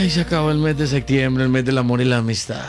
Ay, se acabó el mes de septiembre, el mes del amor y la amistad.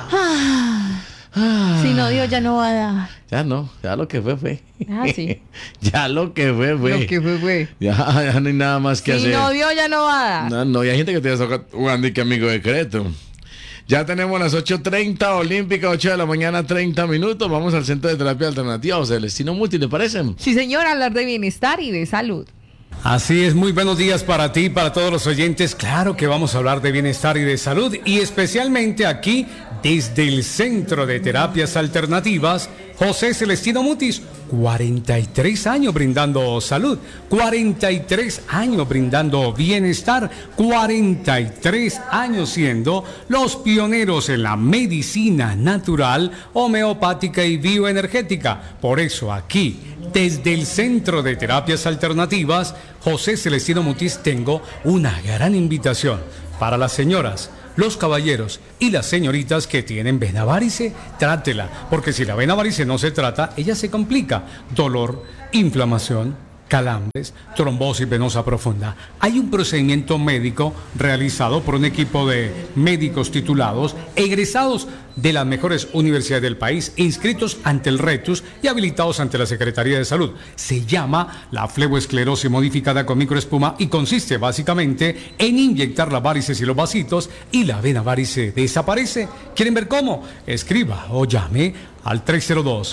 Si no dio, ya no va a dar. Ya no, ya lo que fue. Sí. Ya lo que fue. Lo que fue. Ya no hay nada más que Si hacer. no dio, ya no va a dar. No, y hay gente que te está jugando y que amigo secreto. Ya tenemos las 8:30 Olímpica, 8 de la mañana, 30 minutos. Vamos al Centro de Terapia Alternativa, José Celestino Muti, ¿le parece? Sí, señor, hablar de bienestar y de salud. Así es, muy buenos días para ti, para todos los oyentes. Claro que vamos a hablar de bienestar y de salud, y especialmente aquí desde el Centro de Terapias Alternativas, José Celestino Mutis, 43 años brindando salud, 43 años brindando bienestar, 43 años siendo los pioneros en la medicina natural, homeopática y bioenergética. Por eso aquí, desde el Centro de Terapias Alternativas, José Celestino Mutis, tengo una gran invitación para las señoras, los caballeros y las señoritas que tienen vena varice. Trátela, porque si la vena varice no se trata, ella se complica. Dolor, inflamación, calambres, trombosis venosa profunda. Hay un procedimiento médico realizado por un equipo de médicos titulados, egresados de las mejores universidades del país, inscritos ante el RETUS y habilitados ante la Secretaría de Salud. Se llama la fleboesclerosis modificada con microespuma y consiste básicamente en inyectar las varices y los vasitos y la vena varice desaparece. ¿Quieren ver cómo? Escriba o llame al 302